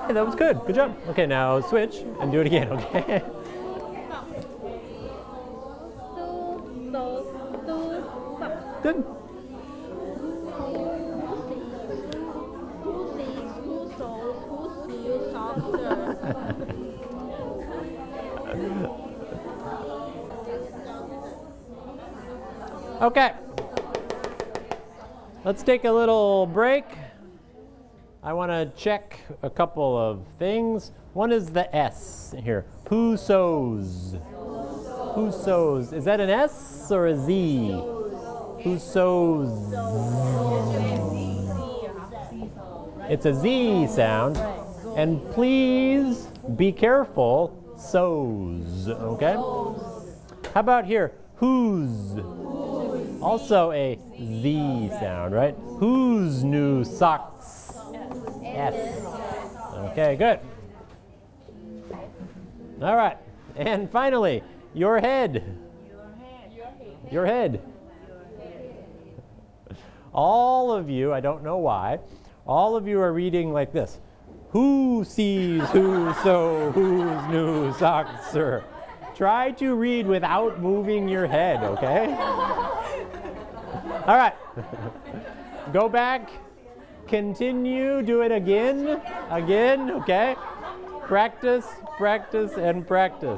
Hey, that was good. Good job. Okay, now switch and do it again, okay? Good. Okay. Let's take a little break. I want to check a couple of things. One is the S here. Who sews? Who sews? Is that an S or a Z? Who sews? It's a Z sound. And please be careful, sews, okay? How about here? Whose? Also a Z sound, right? Whose new socks? S. Okay, good. All right. And finally, your head. Your head. All of you, I don't know why, all of you are reading like this. Who sees who sew whose new socks, sir? Try to read without moving your head, okay? All right. Go back. Continue. Do it again. Again, okay? Practice, practice, and practice.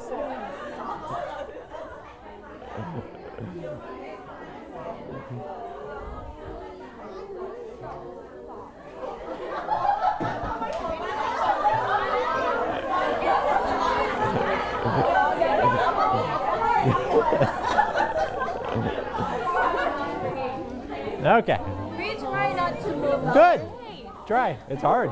Okay. We try not to move. Good. Try. It's hard.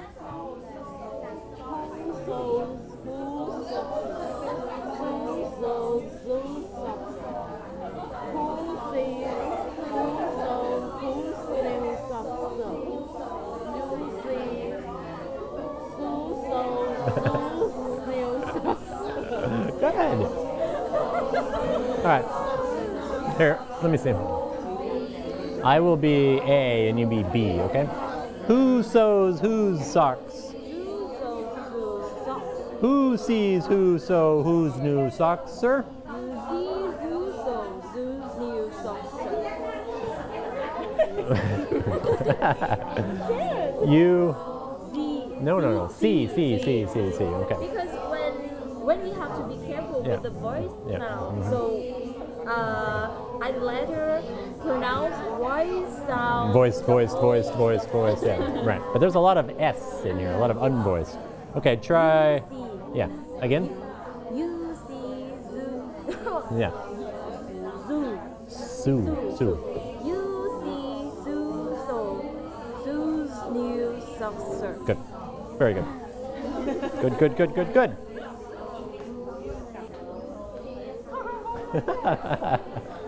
Good. All right. Here, let me see. I will be A and you be B, okay? Who sews whose socks? Who sees who sew whose new socks, sir? You. No. C, okay. Because when we have to be careful with the voice sound, so I let her pronounce voice sound. Voice, yeah, right. But there's a lot of S in here, a lot of unvoiced. Okay, try, yeah, again? You see, zoo. Yeah. Zoo. Sue. You see, zoo, so, zoo's new socks, sir. Good, very good. Good.